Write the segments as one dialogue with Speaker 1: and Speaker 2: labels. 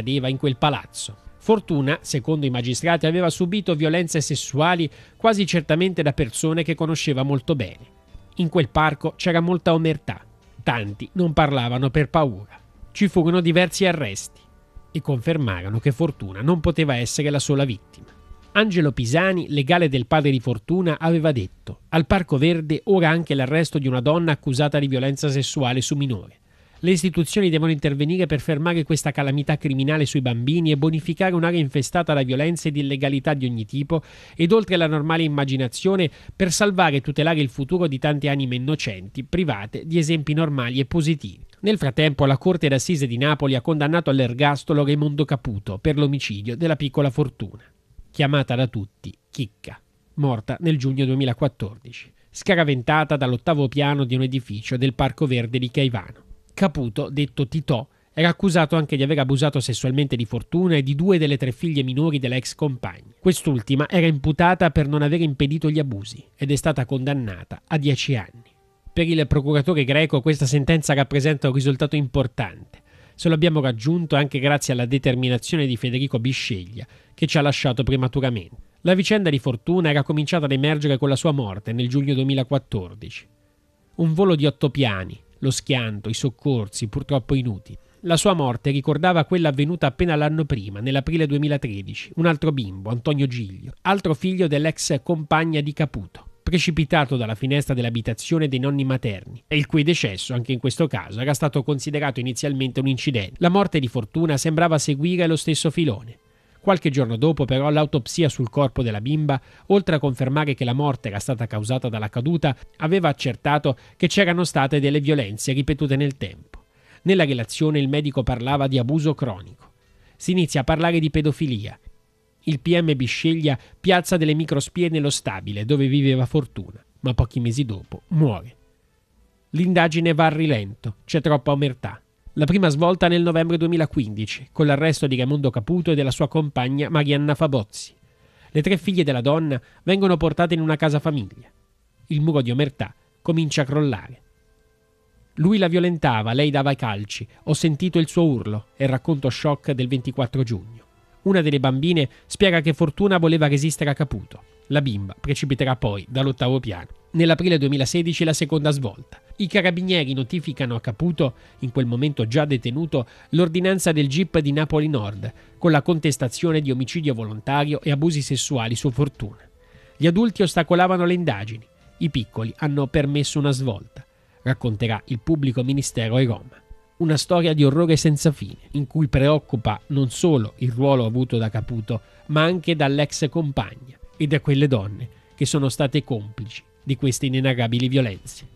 Speaker 1: accadeva in quel palazzo. Fortuna, secondo i magistrati, aveva subito violenze sessuali quasi certamente da persone che conosceva molto bene. In quel parco c'era molta omertà. Tanti non parlavano per paura. Ci furono diversi arresti e confermarono che Fortuna non poteva essere la sola vittima. Angelo Pisani, legale del padre di Fortuna, aveva detto: al Parco Verde ora anche l'arresto di una donna accusata di violenza sessuale su minore. Le istituzioni devono intervenire per fermare questa calamità criminale sui bambini e bonificare un'area infestata da violenze ed illegalità di ogni tipo ed oltre alla normale immaginazione per salvare e tutelare il futuro di tante anime innocenti, private di esempi normali e positivi. Nel frattempo la Corte d'Assise di Napoli ha condannato all'ergastolo Raimondo Caputo per l'omicidio della piccola Fortuna, chiamata da tutti Chicca, morta nel giugno 2014, scaraventata dall'8° piano di un edificio del Parco Verde di Caivano. Caputo, detto Titò, era accusato anche di aver abusato sessualmente di Fortuna e di 2 delle 3 figlie minori della ex compagna. Quest'ultima era imputata per non aver impedito gli abusi ed è stata condannata a 10 anni. Per il procuratore greco questa sentenza rappresenta un risultato importante. Se lo abbiamo raggiunto anche grazie alla determinazione di Federico Bisceglia, che ci ha lasciato prematuramente. La vicenda di Fortuna era cominciata ad emergere con la sua morte nel giugno 2014. Un volo di 8 piani, lo schianto, i soccorsi, purtroppo inutili. La sua morte ricordava quella avvenuta appena l'anno prima, nell'aprile 2013. Un altro bimbo, Antonio Giglio, altro figlio dell'ex compagna di Caputo, precipitato dalla finestra dell'abitazione dei nonni materni, e il cui decesso, anche in questo caso, era stato considerato inizialmente un incidente. La morte di Fortuna sembrava seguire lo stesso filone. Qualche giorno dopo, però, l'autopsia sul corpo della bimba, oltre a confermare che la morte era stata causata dalla caduta, aveva accertato che c'erano state delle violenze ripetute nel tempo. Nella relazione il medico parlava di abuso cronico. Si inizia a parlare di pedofilia. Il PM Bisceglia piazza delle microspie nello stabile dove viveva Fortuna, ma pochi mesi dopo muore. L'indagine va a rilento, c'è troppa omertà. La prima svolta nel novembre 2015, con l'arresto di Raimondo Caputo e della sua compagna Marianna Fabozzi. Le 3 figlie della donna vengono portate in una casa famiglia. Il muro di omertà comincia a crollare. Lui la violentava, lei dava i calci. Ho sentito il suo urlo, è il racconto shock del 24 giugno. Una delle bambine spiega che Fortuna voleva resistere a Caputo. La bimba precipiterà poi dall'8° piano. Nell'aprile 2016 la seconda svolta. I carabinieri notificano a Caputo, in quel momento già detenuto, l'ordinanza del GIP di Napoli Nord, con la contestazione di omicidio volontario e abusi sessuali su Fortuna. Gli adulti ostacolavano le indagini. I piccoli hanno permesso una svolta. Racconterà il pubblico ministero a Roma. Una storia di orrore senza fine, in cui preoccupa non solo il ruolo avuto da Caputo, ma anche dall'ex compagna e da quelle donne che sono state complici di queste inenarrabili violenze.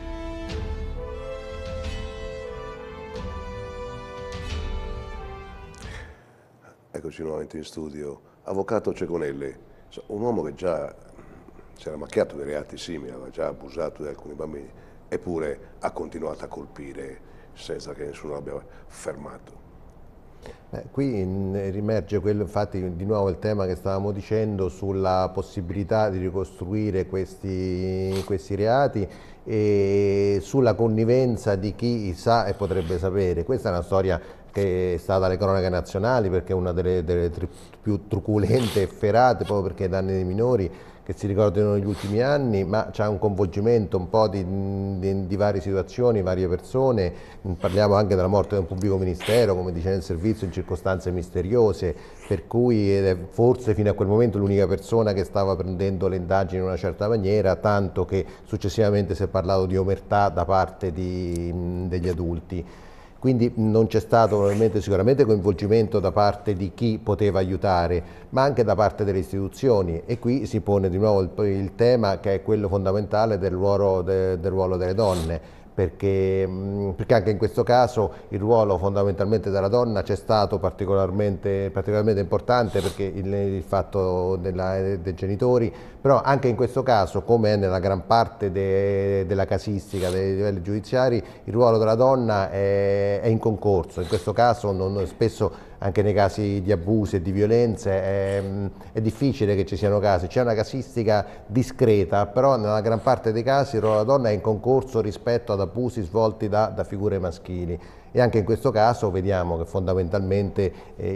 Speaker 2: Eccoci nuovamente in studio. Avvocato Cegonelli, un uomo che già si era macchiato di reati simili, aveva già abusato di alcuni bambini, eppure ha continuato a colpire senza che nessuno l'abbia fermato.
Speaker 3: Qui rimerge quello, infatti, di nuovo il tema che stavamo dicendo sulla possibilità di ricostruire questi reati e sulla connivenza di chi sa e potrebbe sapere. Questa è una storia che è stata alle cronache nazionali perché è una delle più truculente e ferate, proprio perché i danni dei minori che si ricordano negli ultimi anni, ma c'è un coinvolgimento un po' di varie situazioni, varie persone. Parliamo anche della morte di un pubblico ministero, come dice nel servizio, in circostanze misteriose, per cui forse fino a quel momento l'unica persona che stava prendendo le indagini in una certa maniera, tanto che successivamente si è parlato di omertà da parte degli adulti. Quindi non c'è stato sicuramente coinvolgimento da parte di chi poteva aiutare, ma anche da parte delle istituzioni, e qui si pone di nuovo il tema che è quello fondamentale del ruolo delle donne, perché anche in questo caso il ruolo fondamentalmente della donna c'è stato particolarmente importante, perché il fatto dei genitori, però anche in questo caso, come è nella gran parte della casistica dei livelli giudiziari, il ruolo della donna è in concorso. In questo caso spesso anche nei casi di abusi e di violenze è difficile che ci siano casi, c'è una casistica discreta, però nella gran parte dei casi il ruolo della donna è in concorso rispetto ad abusi svolti da figure maschili. E anche in questo caso vediamo che fondamentalmente